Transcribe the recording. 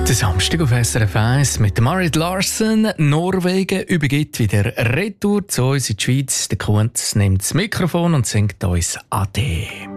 Der Samstag auf SRF 1 mit Marit Larsen. Norwegen übergibt wieder Retour zu uns in die Schweiz. Der Kunz nimmt das Mikrofon und singt uns Ade.